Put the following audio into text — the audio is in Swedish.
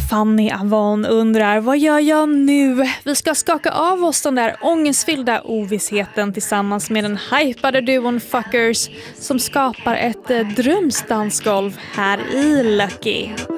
Fanny Avon undrar, vad gör jag nu? Vi ska skaka av oss den där ångestfyllda ovissheten tillsammans med den hypade duon Fuckers som skapar ett drömsdansgolv här i Lucky.